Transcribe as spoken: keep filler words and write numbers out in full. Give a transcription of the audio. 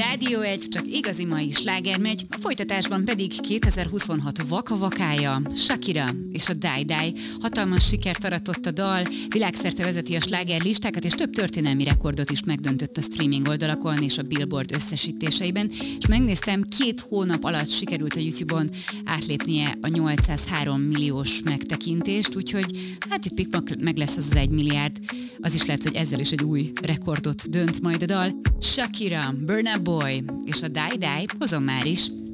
Rádió egy, csak igazi mai sláger megy, a folytatásban pedig kétezer-huszonhat vaka-vakája, Shakira és a Die Die. Hatalmas sikert aratott a dal, világszerte vezeti a slágerlistákat, és több történelmi rekordot is megdöntött a streaming oldalakon és a Billboard összesítéseiben, és megnéztem, két hónap alatt sikerült a YouTube-on átlépnie a nyolcszázhárom milliós megtekintést, úgyhogy hát itt pikpak meg lesz az az egy milliárd. Az is lehet, hogy ezzel is egy új rekordot dönt majd a dal. Shakira, Burna Boy és a Die Die, hozom már is.